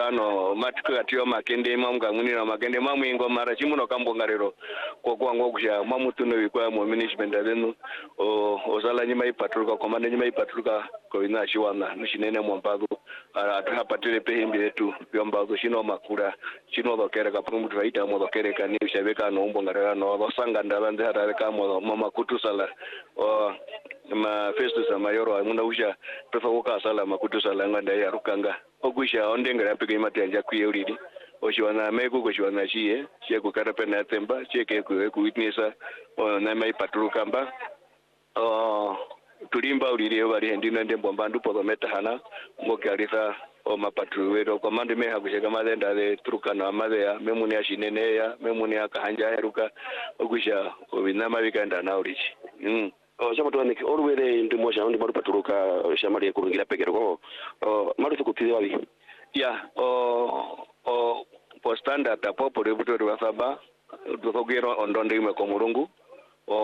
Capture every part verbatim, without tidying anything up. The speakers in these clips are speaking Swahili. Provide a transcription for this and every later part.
kano matukatiwa makende mamga munira makende mamwingo mara chimuno kambongarero kwa kwango kusha mamutuno bikwa mu management adenu o osala nyima ipatruka komanda nyima ipatruka ko ina shiwana nishinene mwambago atapatire pehimbi yetu byombago shino makura shino dokere ka promutu raita mo dokere ka ni shabeka no mbongarero no basanga ndabanze harare ka mo mama kutusala o ma festu sa mayoro amuna usha prefa kuka sala makutusala nganda ya rukanga ogusha ondengera peke matanja kuyuridi oshiwana meko koshiwana shie shie kukarape na temba shie ke ku witnessa na mai patruka mba o tulimba ulire bari hendina ndembo mbandu podometa hana ngokarisa o mapatruwero komande meha kushega madenda de truka na madea memuni ashinene ya memuni akahanja heruka ogusha obinama bikanda na urichi mm o chama tuani orwere ndimo cha ndi maru patruka shamari kurungira pekero ko o maru tukutide wabi ya o o po standard apo por ebuto de wasaba tukogero ondonde ime ko murungu o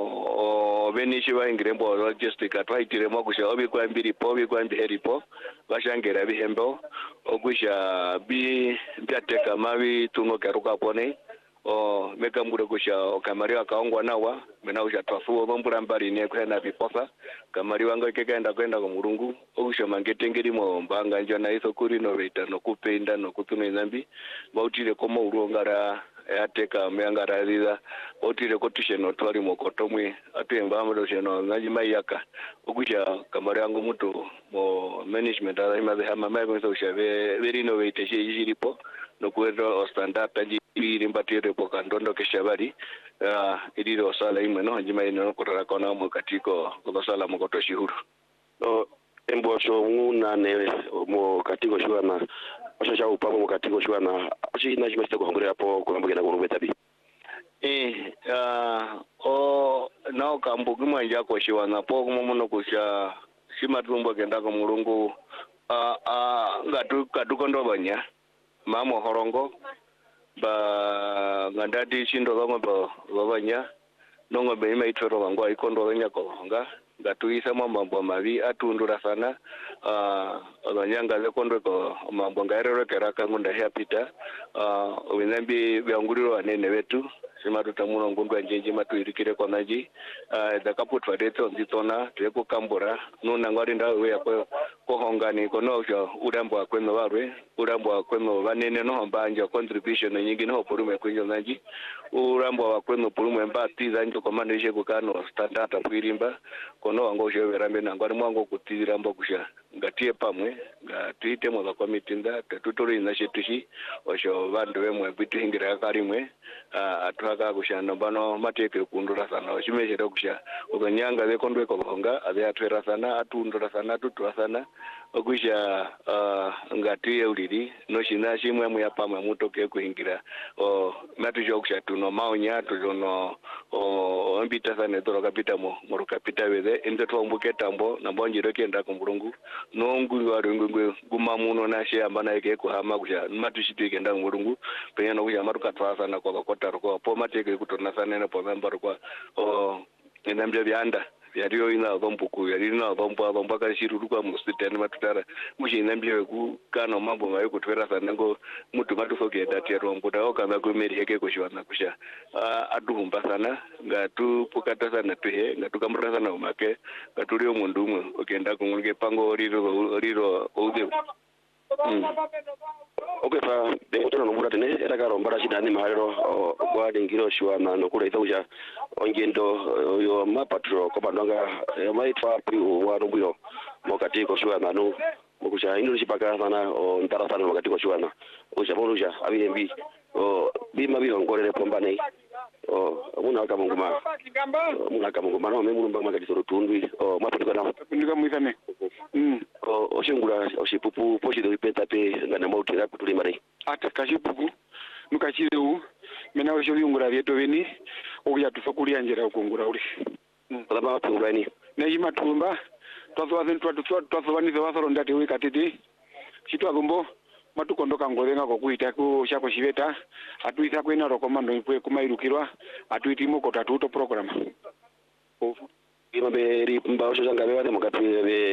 o benishi ba ingirembo logistic atwaitire mo kusha obi kwa mbiri po obi kwa mbiri po bashangera bihembo ogusha bi byateka mabi tungo karuka pone o meka mure kusha kamari akaongwa nawa mena usha twafuo bombura mbari ne kwenda biposa kamari wanga kekaenda kwenda ko murungu ogusha mangetengeri mo mbanga njona iso kuri no vita no kupenda no kutuno zambi bautire komo urongara yateka meangara rida bautire kotusheno twari mo kotomwe atemba amado sheno ngajima yaka ogusha kamari wangu mutu mo management ala imaze hama mego so shave very innovative shiripo no kwero standard taji iri mbatire poka ndondo keshabari uh, iri osala imwe no njima ino kotara kona mo katiko kosala mo kotoshihuru o embosho nguna ne mo katiko shwana osho cha upamo mo katiko shwana oshi na jimeste ko hongre apo ko mbugena ko betabi eh uh, o na kambugi mwanja ko shwana po ko mono kusha shimatumbo kenda ko mulungu a a ngatu katuko ndobanya mamo horongo ba ngandadi chindo bamwe ba babanya nongo be ima itoro bangwa ikondo nya ko nga ngatuisa mambo mavi atundura sana ah abanyanga ze kondo ko mambo ngairero keraka ngunda yapita ah winambi byanguriro anene wetu sima tutamuno ngundwa njenje matuirikire kwa naji ah dakaputwa deto nditona teko kambura nuna ngari ndawe yakwe ko hongani kono sho udambo akweno barwe udambo akweno banene no mbanja contribution nyingi no porume kwenyo naji udambo akweno porume mbati zanjo komanda ishe kukano standard afirimba kono wango sho berambe nangwari mwango kutira mbo kusha ngatie pamwe ngatuite mo za komitinda tutori na shetushi osho bandu bemwe bituhingira karimwe atwaka kushana bano mateke kundura sana oshimeje kusha ukanyanga ze kondwe ko honga ade atwera sana atundura sana tutura sana okusha ngati yeuliri no shina shimwe mu yapama mutoke kuhingira o matujo kusha tuno maunya tuno o ambita sana toro kapita mo mo kapita weze ende twambuke tambo na bonjiro kenda ku mulungu no ngulu wa ngwe gumamuno na she ambana yake ko hama kusha matushitwe kenda ku mulungu penya no kusha maruka twasa na ko kota ko po mateke kutona sana na po member kwa o enambya byanda yariyo ina bombuku yarina bomba bomba ka shiruru kwa musitene matutara mushina mbye ku kana mambo mayo kutwera sana ngo mutu matufoke dati rombo dawo kana ku meri yake ko shwana kusha aduhumba sana ngatu pukata sana tuhe ngatu kamura sana umake ngatuliyo mundu umwe ogenda kunge pango riro riro ode okay fa de otro no murate ne era karo mbara shida ni mahero kwa dingiro shwana no kula ithauja ongendo yo mapatro ko bandanga maitwa pi wa rubuyo mokati ko shwana no mokusha ino shipaka sana o ntara sana mokati ko shwana o shaboruja abimbi o bima bi ngorere pombane o muna kama nguma muna kama nguma no memu mbanga makati soro tundwi o mapatro na ndika muithane mm o oshingura oshipupu poshi do ipeta pe ngana mauti ra kutuli mari ata kashipupu nukachire u mena osho yungura vyeto veni okuya tufakulia njera ukungura uli kalama tungura ni na yima tumba twazo wazen twatu twazo wani zawasoro ndati we katete chitwa gombo matukondoka ngovenga kokuita ku shako shiveta atuita kwena rokomando ipwe kumairukirwa atuitimo kotatu to program ofu imaberi mbasho zanga bebane mukati be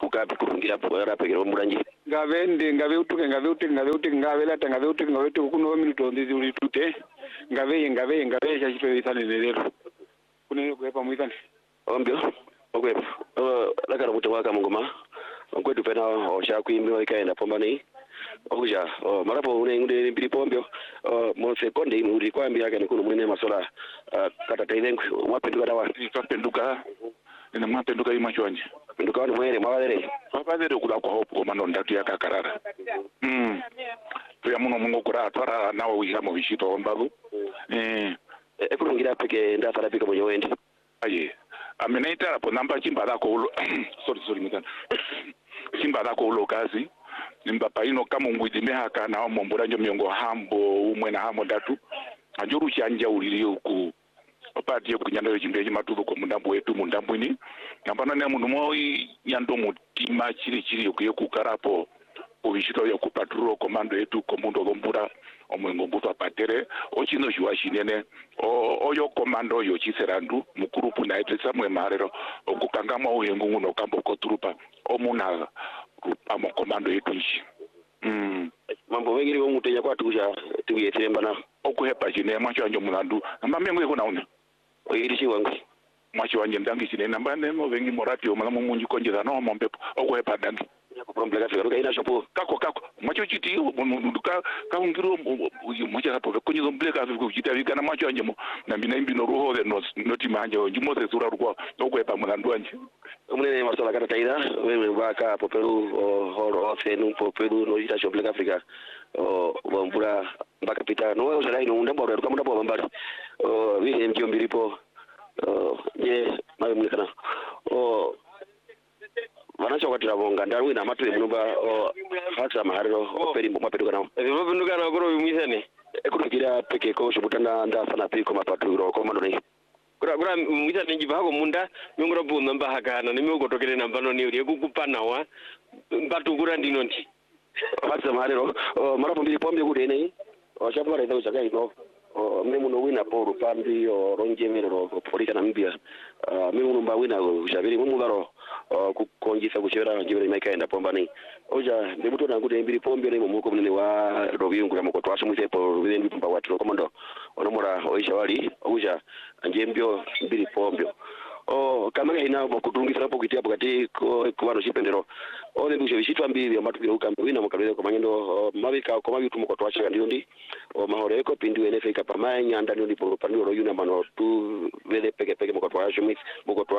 kukapi kurungira rape kero muranji ngavende ngave utuke ngave utuke ngave utuke ngave lata ngave utuke ngave utuke kuno minuto ndizi ulitute ngave ngave ngave shachito isane lero kunene kwepa muitani ombyo okwepa uh lakara mutawaka mungoma kwetu pena osha kuimbiwa ikaenda pombani okuja marapo une ngunde mbiri pombyo mo sekonde imuri kwambia kana kuno mwene masola kata tailengu mwapenduka dawa twapenduka ina mwapenduka imachwanje penduka wanu mwere mwalere mwalere kula kwa hopu kwa mano ndatu ya kakarara mm tuya muno mungo kura twara nawo wihamo bishito ombalu eh ekurungira peke ndafara pika mwenye wendi aye amenaita hapo namba chimba lako sorry sorry mtana chimba lako ulo kazi nimbapa ino kama ngwidime haka na omombura njo miongo hambo umwe na hamo ndatu ajuru chanja ulili ku opati kunyanda yo chimbe chimatulo ko mundambo wetu mundambo ni nambana ne mundu moi nyando mutima chiri chiri yokuye kukarapo obishito yo kupatrulo komando yetu ko mundo lombura omwengo mbuto apatere ochino jwa shinene o oyo komando yo chiserandu mukurupu na etsa mwe marero okukangama oyengo nguno kambo ko trupa omuna rupa mo komando yetu nchi mm mambo wengiri wo mutenya kwa tuja tuyetemba na okuhepa chine mwacho anjo mulandu namba mengo yeko nauna oyirishi wangu mwacho wanje ndangi chine namba nemo vengi morati o malamu munji konjeza no mombe okuhepa dangi problem ka fika ina shopo kako kako mwacho chiti ka ka ungiro mwacho hapo konyizo mbleka viku chita vikana mwacho anje mo nambina imbino ruho the not not manje njimo se sura rukwa okuhepa mulandu anje umune masola kata taida wewe baka popelu horo ofenu popelu no ita shopo Africa o bombura mpaka pita no wewe zalai no ndambo ro kama ndambo bambari o vile mjio mbiripo o je mawe mulikana o wanacho kwatira bonga ndaru na matu munumba o hata mahariro operi mbo mapeduka nawo evo penduka na goro bimisane ekurugira peke ko shubutana nda fana piko mapaturo ko mandone kura kura mwita nengi bako munda nyongoro bu namba hakana nimego tokere namba no ni uri kukupana wa mbatugura ndinonti hata mahariro marapo mbili pombe kudene o chapara ndo chaka ino o memu no wina poru pambi o ronje mero polika Namibia memu no mba wina ushabiri mu mugaro kukonjisa kuchera njibere maikaenda pombani oja ndebuto na ngute mbiri pombe ne muko munene wa robiungu na mukoto aso musepo bile mbimba watu komando onomora oisha wali oja njembyo mbiri pombe o kama ina bokudungi sapo kitia bokati ko kubano chipendero o ne bushe bishitwa mbiri amatubira ukambe wina mukalele ko manyendo mabika ko mabitu mukoto aso ndiondi o mahore ko pindu ene fika pamanya ndani ndi po paniro yuna mano tu vele peke peke mukoto aso mix mukoto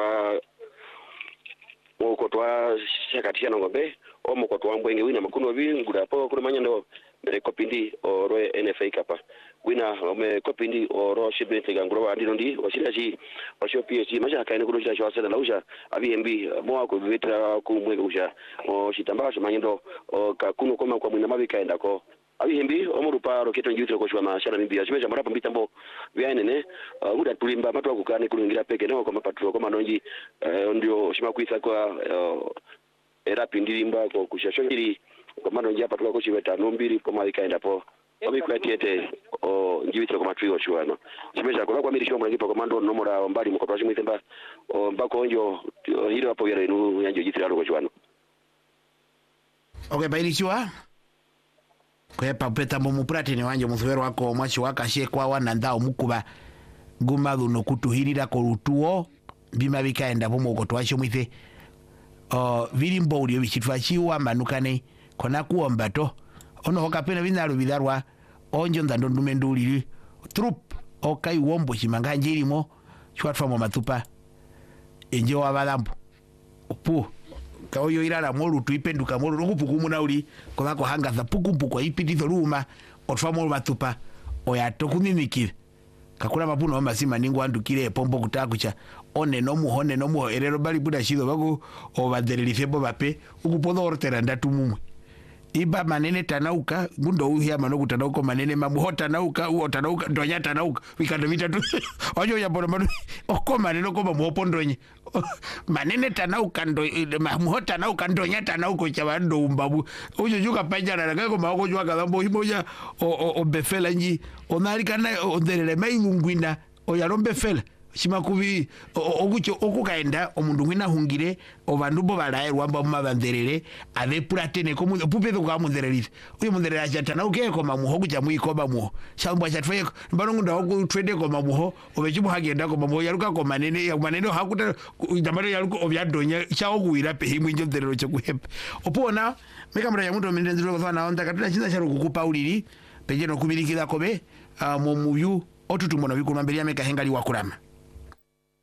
mukotwa shakatisha ngombe o mukotwa mbwenge wina makuno bingura po kule manyando mere kopindi o ro N F A kapa wina ome kopindi o ro shibete ganguro andino ndi o shiraji o sho P H D maja kaine kulo shira shwasa na usha abi M B mo ko vetra ku mwenge usha o shitambasho manyando o kakuno koma kwa mwina mabi kaenda ko abi hembi omurupa roketo njutro ko shwa mashana mibia shimeja marapo mbitambo byaine uda tulimba matu akukane kulungira peke no koma patro koma nonji ndio shima kuisa kwa era pindirimba ko kushashiri koma nonji hapa tuko chibeta nombiri koma ikaenda po obi kwatiete o njitro koma trio shwana shimeja kwa kwa mirisho mwangi po komando nomora mbali mko twashi mwitemba mbako njo hilo hapo yere nu yanjo jitro ko shwana okay bairishwa kwepa peta mumupratini wanje muthwero wako mwachi wakashekwa wana ndao mukuba gumathu no kutuhirira ko rutuo bima bikaenda bomo gotwasho mwithe o virimbo ulio bichitwa chiwa manukane kona kuomba to ono hokapena binalo bidarwa onjo ndando ndumenduliri trup okai wombo chimanga njirimo chwatwa mo matupa enje wa balambu pu kaoyo irara moru tuipenduka moru rukupuku munauri kobako hangaza pukumpu kwa ipititho ruma otwa moru matupa oya tokuminikire kakula mapuno masima ningu andukire pombo kutakucha one no muhone no muho erero bali buda shido bago obadererife bo bape ukupodo ortera ndatu mumwe iba manene tanauka gundo uhia manoku tanauka manene mamuhota nauka uota nauka ndonya tanauka wikanda vitatu ojo ya bono manu okoma neno koma muhopondonye manene tanauka ndo mamuhota nauka ndonya tanauka chabando umbabu ojo juga pajana ngako mako jwa kalambo himoja o o befela nji onali kana onderele mai ngwina oya rombe fela shimakubi okucho okukaenda omundu ngwina hungire obandu bo balaye rwamba mumabanderere ave puratene ko pupezo kwa mundererize uyo munderera achatana ukeko mamuho kucha muikoba muho shambwa chatfeko mbanongo ndawo twede ko mamuho obechibu hagenda ko mamuho yaruka ko manene ya manene hakuta jamaro yaruko obyadonya chawo kuira pe himwe njo nderero cyo kuhepa opona mekamura ya mundu mendenzero ko fana onda katula chinza charo kukupa uliri peje no kubirikira kobe mu muyu otutumona bikunwa mbere ya meka hengali wakurama